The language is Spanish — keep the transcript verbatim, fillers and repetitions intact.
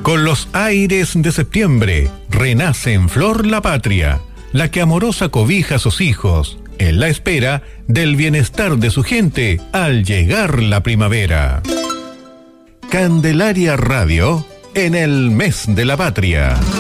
Con los aires de septiembre, renace en flor la patria, la que amorosa cobija a sus hijos, en la espera del bienestar de su gente al llegar la primavera. Candelaria Radio, en el mes de la patria.